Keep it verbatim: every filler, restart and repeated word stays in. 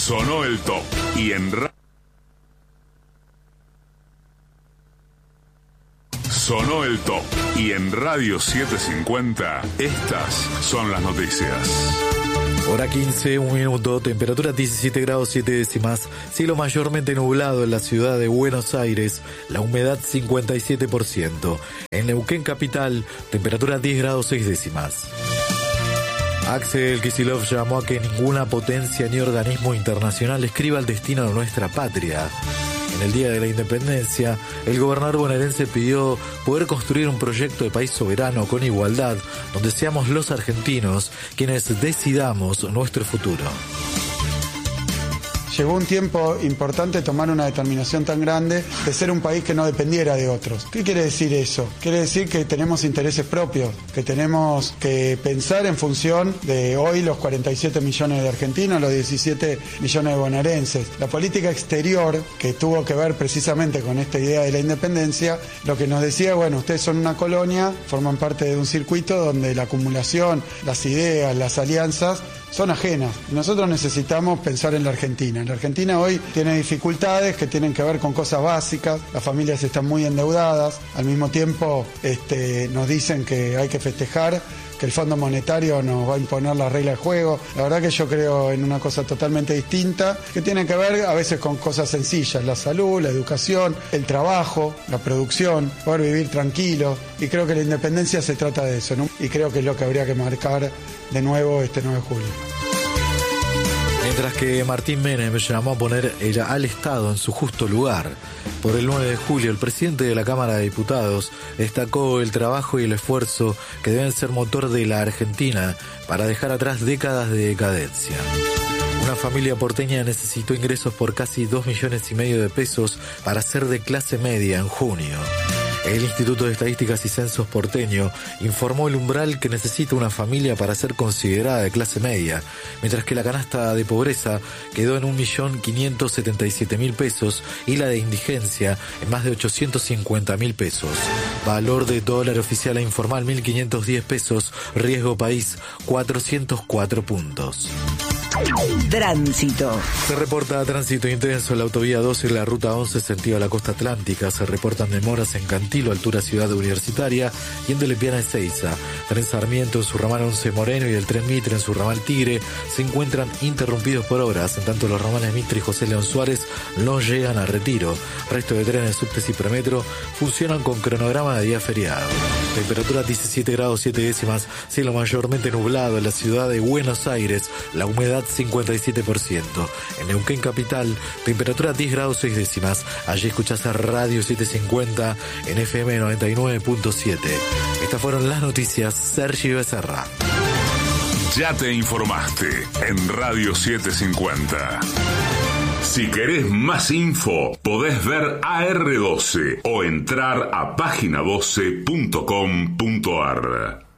Sonó el top y en ra- Sonó el top y en Radio setecientos cincuenta estas son las noticias. Hora quince, un minuto, temperatura diecisiete grados siete décimas, cielo mayormente nublado en la ciudad de Buenos Aires, la humedad cincuenta y siete por ciento. En Neuquén capital, temperatura diez grados seis décimas. Axel Kicillof llamó a que ninguna potencia ni organismo internacional escriba el destino de nuestra patria. En el Día de la Independencia, el gobernador bonaerense pidió poder construir un proyecto de país soberano con igualdad, donde seamos los argentinos quienes decidamos nuestro futuro. Llegó un tiempo importante tomar una determinación tan grande de ser un país que no dependiera de otros. ¿Qué quiere decir eso? Quiere decir que tenemos intereses propios, que tenemos que pensar en función de hoy los cuarenta y siete millones de argentinos, los diecisiete millones de bonaerenses. La política exterior, que tuvo que ver precisamente con esta idea de la independencia, lo que nos decía, bueno, ustedes son una colonia, forman parte de un circuito donde la acumulación, las ideas, las alianzas son ajenas. Nosotros necesitamos pensar en la Argentina. La Argentina hoy tiene dificultades que tienen que ver con cosas básicas, las familias están muy endeudadas, al mismo tiempo este, nos dicen que hay que festejar, que el Fondo Monetario nos va a imponer la regla de juego. La verdad que yo creo en una cosa totalmente distinta, que tiene que ver a veces con cosas sencillas, la salud, la educación, el trabajo, la producción, poder vivir tranquilo, y creo que la independencia se trata de eso, ¿no? Y creo que es lo que habría que marcar de nuevo este nueve de julio. Mientras que Martín Menem llamó a poner al Estado en su justo lugar. Por el nueve de julio, el presidente de la Cámara de Diputados destacó el trabajo y el esfuerzo que deben ser motor de la Argentina para dejar atrás décadas de decadencia. Una familia porteña necesitó ingresos por casi dos millones y medio de pesos para ser de clase media en junio. El Instituto de Estadísticas y Censos porteño informó el umbral que necesita una familia para ser considerada de clase media, mientras que la canasta de pobreza quedó en un millón quinientos setenta y siete mil pesos y la de indigencia en más de ochocientos cincuenta mil pesos. Valor de dólar oficial e informal mil quinientos diez pesos, riesgo país cuatrocientos cuatro puntos. Tránsito. Se reporta tránsito intenso en la autovía doce y la ruta once sentido a la costa atlántica. Se reportan demoras en Cantilo, altura Ciudad Universitaria, y en Delepiana Ezeiza. Tren Sarmiento en su ramal once Moreno y el tren Mitre en su ramal Tigre se encuentran interrumpidos por obras. En tanto, los ramales Mitre y José León Suárez no llegan a retiro. Resto de trenes, subtes y premetro funcionan con cronograma de día feriado. Temperatura diecisiete grados siete décimas, cielo mayormente nublado en la ciudad de Buenos Aires, la humedad cincuenta y siete por ciento. En Neuquén capital, temperatura diez grados seis décimas. Allí escuchás a Radio setecientos cincuenta en F M noventa y nueve punto siete. Estas fueron las noticias. Sergio Becerra. Ya te informaste en Radio setecientos cincuenta. Si querés más info, podés ver A R doce o entrar a página doce punto com punto ar.